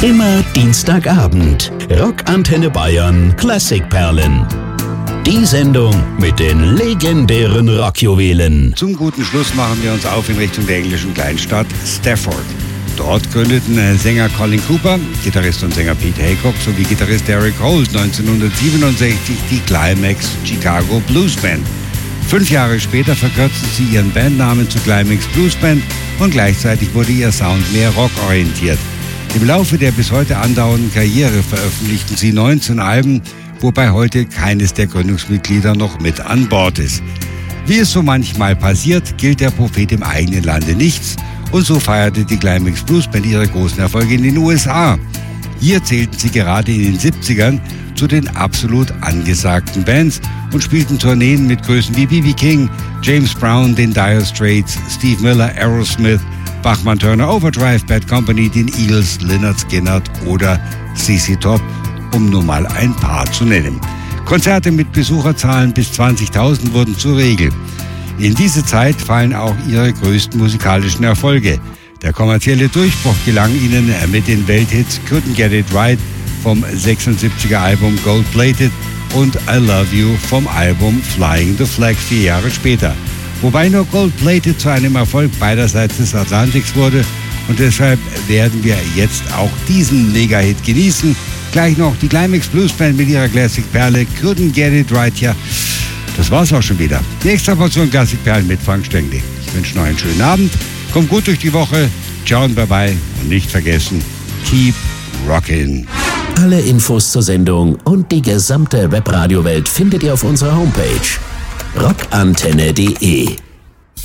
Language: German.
Immer Dienstagabend. Rockantenne Bayern Klassikperlen. Die Sendung mit den legendären Rockjuwelen. Zum guten Schluss machen wir uns auf in Richtung der englischen Kleinstadt Stafford. Dort gründeten Sänger Colin Cooper, Gitarrist und Sänger Pete Haycock sowie Gitarrist Eric Holt 1967 die Climax Chicago Blues Band. 5 Jahre später verkürzten sie ihren Bandnamen zu Climax Blues Band und gleichzeitig wurde ihr Sound mehr rockorientiert. Im Laufe der bis heute andauernden Karriere veröffentlichten sie 19 Alben, wobei heute keines der Gründungsmitglieder noch mit an Bord ist. Wie es so manchmal passiert, gilt der Prophet im eigenen Lande nichts und so feierte die Climax Blues Band ihre großen Erfolge in den USA. Hier zählten sie gerade in den 70ern zu den absolut angesagten Bands und spielten Tourneen mit Größen wie B.B. King, James Brown, den Dire Straits, Steve Miller, Aerosmith, Bachman Turner Overdrive, Bad Company, den Eagles, Lynyrd Skynyrd oder ZZ Top, um nur mal ein paar zu nennen. Konzerte mit Besucherzahlen bis 20.000 wurden zur Regel. In diese Zeit fallen auch ihre größten musikalischen Erfolge. Der kommerzielle Durchbruch gelang ihnen mit den Welthits Couldn't Get It Right vom 76er Album Gold Plated und I Love You vom Album Flying the Flag 4 Jahre später. Wobei nur Gold Plated zu einem Erfolg beiderseits des Atlantiks wurde und deshalb werden wir jetzt auch diesen Mega-Hit genießen. Gleich noch die Climax Blues Band mit ihrer Classic-Perle Couldn't Get It Right. Ja, das war's auch schon wieder. Die extra Portion Classic-Perlen mit Frank Stengli. Ich wünsche noch einen schönen Abend. Kommt gut durch die Woche. Ciao und bye-bye. Und nicht vergessen, keep rockin'. Alle Infos zur Sendung und die gesamte Webradio-Welt findet ihr auf unserer Homepage rockantenne.de.